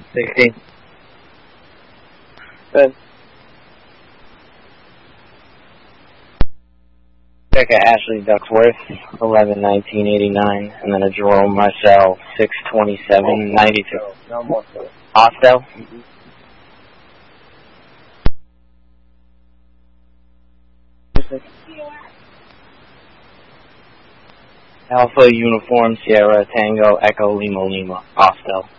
16. Good. Becca Ashley Duckworth, 11/19/89, and then a Jerome Marcel, 6/27/92. No more. Hostel. Alpha Uniform Sierra Tango Echo Lima Lima. Hostel.